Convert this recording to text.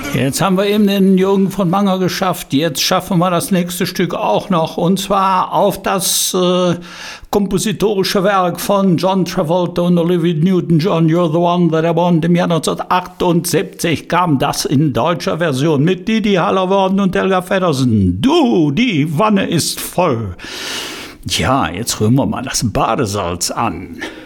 Jetzt haben wir eben den Jürgen von Manger geschafft. Jetzt schaffen wir das nächste Stück auch noch. Und zwar auf das kompositorische Werk von John Travolta und Olivia Newton-John, You're the One That I Want. Im Jahr 1978 kam das in deutscher Version mit Didi Hallervorden und Helga Feddersen. Du, die Wanne ist voll. Ja, jetzt rühren wir mal das Badesalz an.